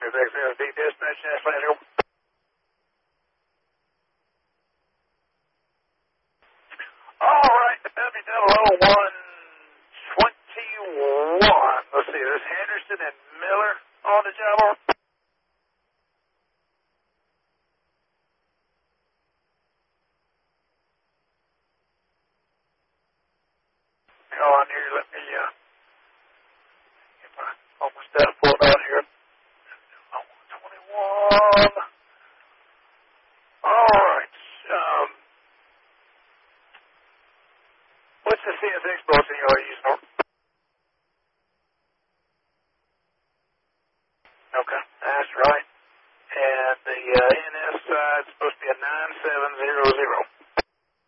Dispatch, National. All right, WL0121. Let's see, there's Henderson and Miller on the job. Go on here, let me get my almost data pulled out here. 21. All right. What's the CSX bulletin you are using?